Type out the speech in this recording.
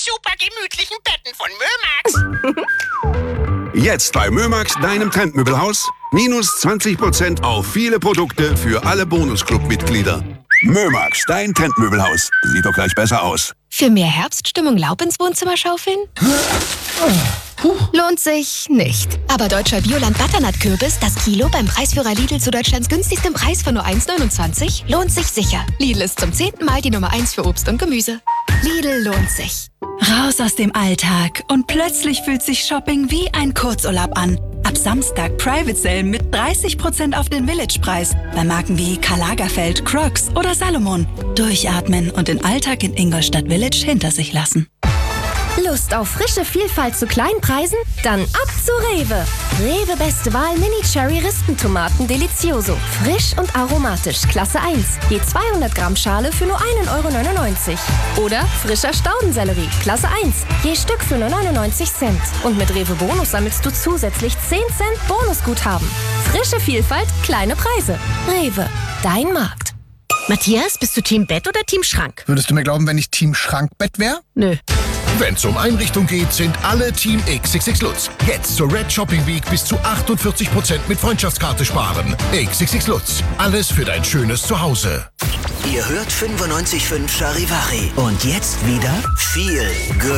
super gemütlichen Betten von Mömax. Jetzt bei Mömax, deinem Trendmöbelhaus. Minus 20% auf viele Produkte für alle Bonusclub-Mitglieder. Mömax, dein Trendmöbelhaus. Sieht doch gleich besser aus. Für mehr Herbststimmung Laub ins Wohnzimmer schaufeln? Lohnt sich nicht. Aber deutscher Bioland Butternut-Kürbis, das Kilo beim Preisführer Lidl zu Deutschlands günstigstem Preis von nur 1,29, lohnt sich sicher. Lidl ist zum 10. Mal die Nummer 1 für Obst und Gemüse. Lidl lohnt sich. Raus aus dem Alltag und plötzlich fühlt sich Shopping wie ein Kurzurlaub an. Ab Samstag Private Sale mit 30% auf den Village-Preis bei Marken wie Karl Lagerfeld, Crocs oder Salomon. Durchatmen und den Alltag in Ingolstadt Village hinter sich lassen. Lust auf frische Vielfalt zu kleinen Preisen? Dann ab zu Rewe. Rewe beste Wahl Mini-Cherry-Ristentomaten Delicioso. Frisch und aromatisch, Klasse 1. Je 200 Gramm Schale für nur 1,99 €. Oder frischer Staudensellerie, Klasse 1. Je Stück für nur 99 Cent. Und mit Rewe Bonus sammelst du zusätzlich 10 Cent Bonusguthaben. Frische Vielfalt, kleine Preise. Rewe, dein Markt. Matthias, bist du Team Bett oder Team Schrank? Würdest du mir glauben, wenn ich Team Schrankbett wäre? Nö. Wenn es um Einrichtung geht, sind alle Team XXX Lutz. Jetzt zur Red Shopping Week bis zu 48% mit Freundschaftskarte sparen. XXX Lutz. Alles für dein schönes Zuhause. Ihr hört 95.5 Charivari. Und jetzt wieder viel